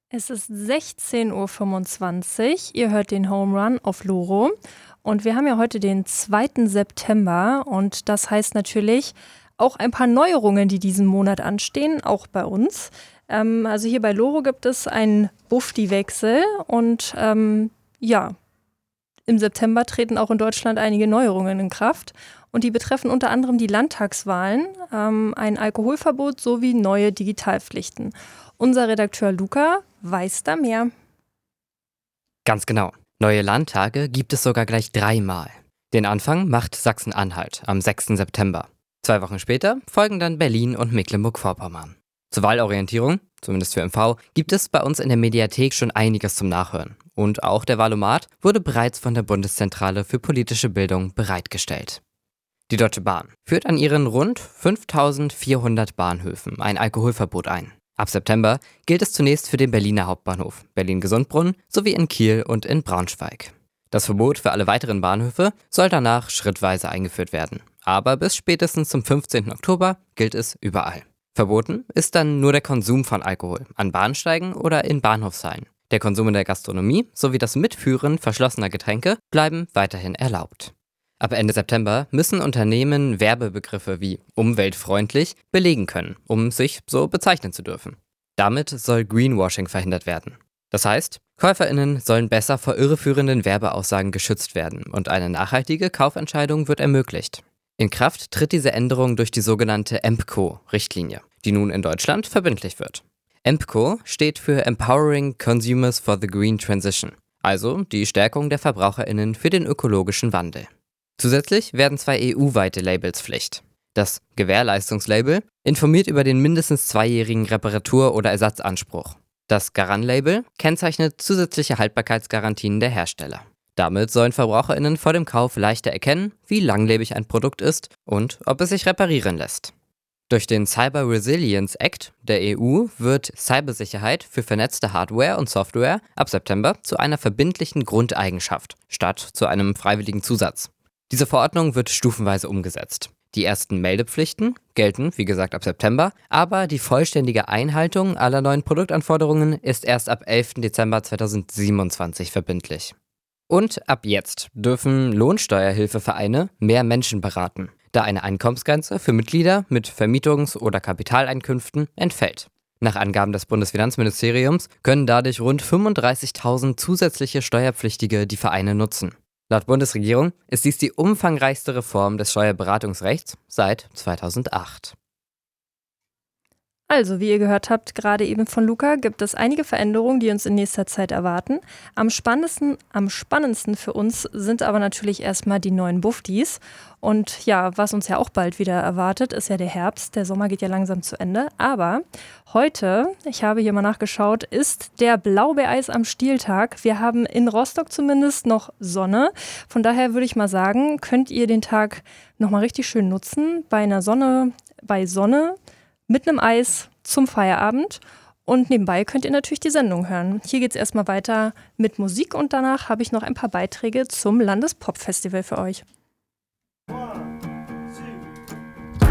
Es ist 16:25 Uhr. Ihr hört den Home Run auf Loro. Und wir haben ja heute den 2. September. Und das heißt natürlich auch ein paar Neuerungen, die diesen Monat anstehen, auch bei uns. Also hier bei Loro gibt es einen Bufdi-Wechsel. Und ja, im September treten auch in Deutschland einige Neuerungen in Kraft. Und die betreffen unter anderem die Landtagswahlen, ein Alkoholverbot sowie neue Digitalpflichten. Unser Redakteur Luca weiß da mehr. Ganz genau. Neue Landtage gibt es sogar gleich 3-mal. Den Anfang macht Sachsen-Anhalt am 6. September. 2 Wochen später folgen dann Berlin und Mecklenburg-Vorpommern. Zur Wahlorientierung, zumindest für MV, gibt es bei uns in der Mediathek schon einiges zum Nachhören. Und auch der Wahlomat wurde bereits von der Bundeszentrale für politische Bildung bereitgestellt. Die Deutsche Bahn führt an ihren rund 5400 Bahnhöfen ein Alkoholverbot ein. Ab September gilt es zunächst für den Berliner Hauptbahnhof, Berlin-Gesundbrunnen sowie in Kiel und in Braunschweig. Das Verbot für alle weiteren Bahnhöfe soll danach schrittweise eingeführt werden. Aber bis spätestens zum 15. Oktober gilt es überall. Verboten ist dann nur der Konsum von Alkohol an Bahnsteigen oder in Bahnhofshallen. Der Konsum in der Gastronomie sowie das Mitführen verschlossener Getränke bleiben weiterhin erlaubt. Ab Ende September müssen Unternehmen Werbebegriffe wie umweltfreundlich belegen können, um sich so bezeichnen zu dürfen. Damit soll Greenwashing verhindert werden. Das heißt, KäuferInnen sollen besser vor irreführenden Werbeaussagen geschützt werden und eine nachhaltige Kaufentscheidung wird ermöglicht. In Kraft tritt diese Änderung durch die sogenannte EMPCO-Richtlinie, die nun in Deutschland verbindlich wird. EMPCO steht für Empowering Consumers for the Green Transition, also die Stärkung der VerbraucherInnen für den ökologischen Wandel. Zusätzlich werden 2 EU-weite Labels Pflicht. Das Gewährleistungslabel informiert über den mindestens 2-jährigen Reparatur- oder Ersatzanspruch. Das Garan-Label kennzeichnet zusätzliche Haltbarkeitsgarantien der Hersteller. Damit sollen VerbraucherInnen vor dem Kauf leichter erkennen, wie langlebig ein Produkt ist und ob es sich reparieren lässt. Durch den Cyber Resilience Act der EU wird Cybersicherheit für vernetzte Hardware und Software ab September zu einer verbindlichen Grundeigenschaft statt zu einem freiwilligen Zusatz. Diese Verordnung wird stufenweise umgesetzt. Die ersten Meldepflichten gelten, wie gesagt, ab September, aber die vollständige Einhaltung aller neuen Produktanforderungen ist erst ab 11. Dezember 2027 verbindlich. Und ab jetzt dürfen Lohnsteuerhilfevereine mehr Menschen beraten, da eine Einkommensgrenze für Mitglieder mit Vermietungs- oder Kapitaleinkünften entfällt. Nach Angaben des Bundesfinanzministeriums können dadurch rund 35.000 zusätzliche Steuerpflichtige die Vereine nutzen. Laut Bundesregierung ist dies die umfangreichste Reform des Steuerberatungsrechts seit 2008. Also, wie ihr gehört habt, gerade eben von Luca, gibt es einige Veränderungen, die uns in nächster Zeit erwarten. Am spannendsten für uns sind aber natürlich erstmal die neuen Bufdis. Und ja, was uns ja auch bald wieder erwartet, ist ja der Herbst. Der Sommer geht ja langsam zu Ende. Aber heute, ich habe hier mal nachgeschaut, ist der Blaubeereis am Stieltag. Wir haben in Rostock zumindest noch Sonne. Von daher würde ich mal sagen, könnt ihr den Tag nochmal richtig schön nutzen. Bei Sonne, mit einem Eis zum Feierabend. Und nebenbei könnt ihr natürlich die Sendung hören. Hier geht es erstmal weiter mit Musik und danach habe ich noch ein paar Beiträge zum Landespop-Festival für euch.